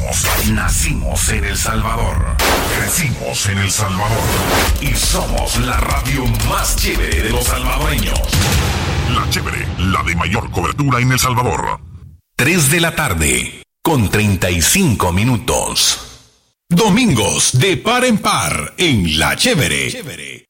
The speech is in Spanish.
Nacimos en El Salvador. Crecimos en El Salvador. Y somos la radio más chévere de los salvadoreños. La chévere, la de mayor cobertura en El Salvador. 3 de la tarde, con 35 minutos. Domingos de par en par en La Chévere.